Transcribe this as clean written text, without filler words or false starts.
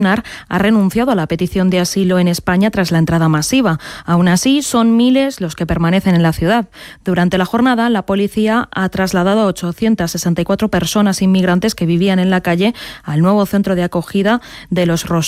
ha renunciado a la petición de asilo en España tras la entrada masiva. Aún así, son miles los que permanecen en la ciudad. Durante la jornada, la policía ha trasladado a 864 personas inmigrantes que vivían en la calle al nuevo centro de acogida de Los Rosales.